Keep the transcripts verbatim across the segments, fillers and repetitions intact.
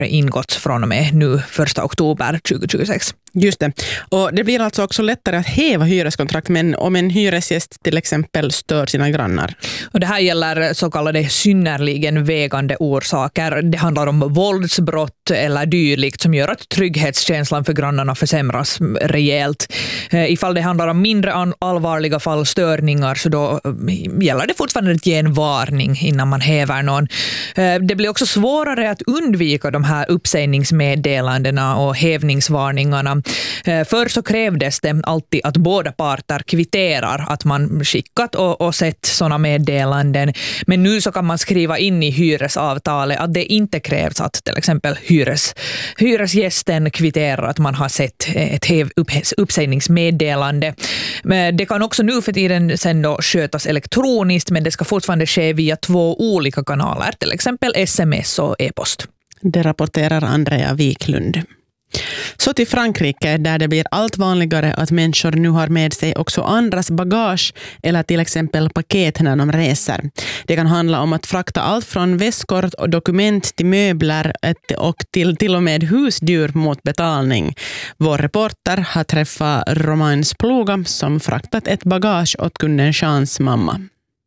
ingått från och med nu första oktober tjugohundratjugosex. Just det. Och det blir alltså också lättare att häva hyreskontrakt men om en hyresgäst till exempel stör sina grannar. Och det här gäller så kallade synnerligen vägande orsaker. Det handlar om våldsbrott eller dylikt som gör att trygghetskänslan för grannarna försämras rejält. Ifall det handlar om mindre allvarliga fall, störningar, så då gäller det fortfarande att ge en varning innan man häver någon. Det blir också svårare att undvika de här uppsägningsmeddelandena och hävningsvarningarna. Förr så krävdes det alltid att båda parter kvitterar att man skickat och, och sett sådana meddelanden. Men nu så kan man skriva in i hyresavtalet att det inte krävs att till exempel hyres, hyresgästen kvitterar att man har sett ett häv, upp, uppsägningsmeddelande. Men det kan också nu för tiden sen då skötas elektroniskt, men det ska fortfarande ske via två olika kanaler, till exempel sms och e-post. Det rapporterar Andrea Wiklund. Så till Frankrike där det blir allt vanligare att människor nu har med sig också andras bagage eller till exempel paket när de reser. Det kan handla om att frakta allt från väskor och dokument till möbler och till, till och med husdjur mot betalning. Vår reporter har träffat Romain Spluga som fraktat ett bagage åt kunden Jeans mamma.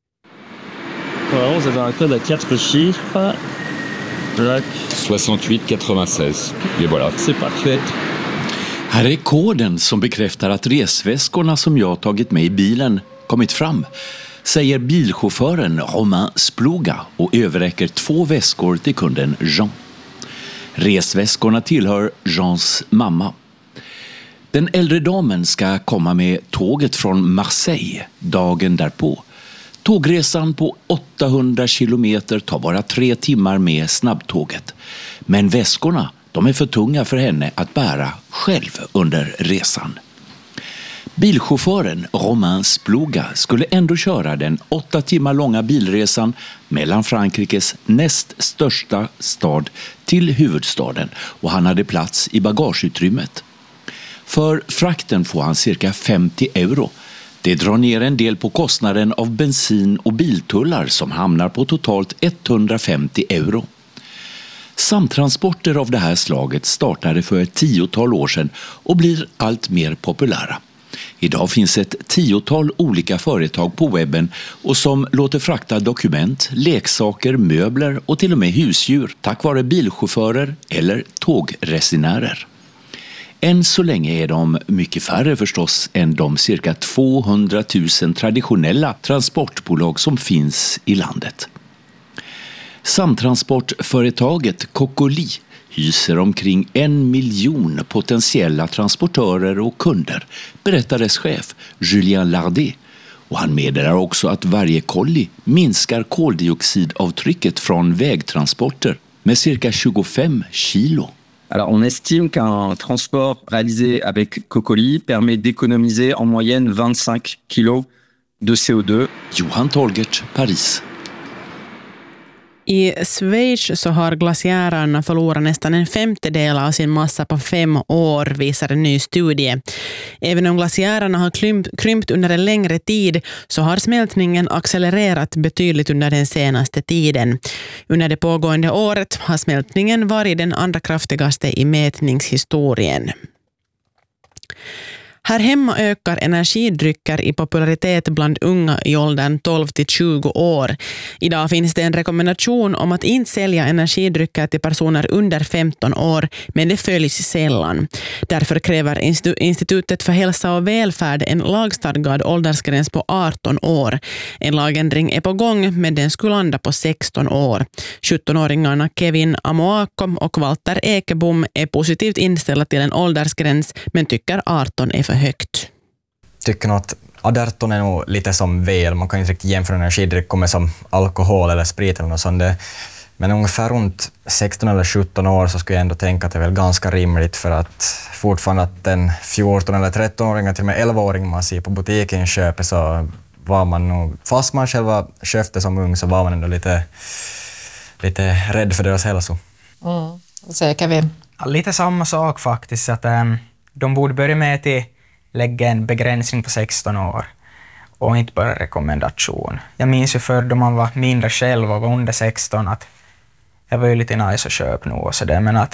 Voilà, vous avez un code à quatre chiffres. soixante-huit quatre-vingt-seize. Et voilà, c'est parfait. Här är koden som bekräftar att resväskorna som jag tagit med i bilen kommit fram, säger bilchauffören Romain Spluga och överräcker två väskor till kunden Jean. Resväskorna tillhör Jeans mamma. Den äldre damen ska komma med tåget från Marseille dagen därpå. Tågresan på åttahundra kilometer tar bara tre timmar med snabbtåget. Men väskorna, de är för tunga för henne att bära själv under resan. Bilchauffören Romain Spluga skulle ändå köra den åtta timmar långa bilresan mellan Frankrikes näst största stad till huvudstaden och han hade plats i bagageutrymmet. För frakten får han cirka femtio euro. Det drar ner en del på kostnaden av bensin och biltullar som hamnar på totalt etthundrafemtio euro. Samtransporter av det här slaget startade för ett tiotal år sedan och blir allt mer populära. Idag finns ett tiotal olika företag på webben och som låter frakta dokument, leksaker, möbler och till och med husdjur tack vare bilchaufförer eller tågresenärer. Än så länge är de mycket färre förstås än de cirka tvåhundratusen traditionella transportbolag som finns i landet. Samtransportföretaget Cocoli hyser omkring en miljon potentiella transportörer och kunder, berättar dess chef Julien Lardet. Och han meddelar också att varje kolli minskar koldioxidavtrycket från vägtransporter med cirka tjugofem kilo. Alors, on estime qu'un transport réalisé avec Cocoli permet d'économiser en moyenne vingt-cinq kilos de C O deux. Johan Tolgert, Paris. I Schweiz så har glaciärerna förlorat nästan en femtedel av sin massa på fem år, visar en ny studie. Även om glaciärerna har krympt, krympt under en längre tid så har smältningen accelererat betydligt under den senaste tiden. Under det pågående året har smältningen varit den andra kraftigaste i mätningshistorien. Här hemma ökar energidrycker i popularitet bland unga i åldern tolv till tjugo år. Idag finns det en rekommendation om att inte sälja energidrycker till personer under femton år, men det följs sällan. Därför kräver Institutet för hälsa och välfärd en lagstadgad åldersgräns på arton år. En lagändring är på gång, men den skulle landa på sexton år. sjuttonåringarna Kevin Amoakom och Walter Ekebom är positivt inställda till en åldersgräns, men tycker arton är för högt. Tycker nog att arton är nog lite som väl. Man kan inte riktigt jämföra energidryck med som alkohol eller sprit eller något sånt. Men ungefär runt sexton eller sjutton år så skulle jag ändå tänka att det är väl ganska rimligt, för att fortfarande att en fjorton eller tretton-åring till och med elva-åring man ser på butiken köper, så var man nog, fast man själva köpte som ung, så var man ändå lite, lite rädd för deras hälsa. Mm. Säker vi. Ja, lite samma sak faktiskt, att ähm, de borde börja med att lägga en begränsning på sexton år och inte bara rekommendation. Jag minns ju för då man var mindre själv och var under sexton att det var ju lite nice att köpa nu och så där, men att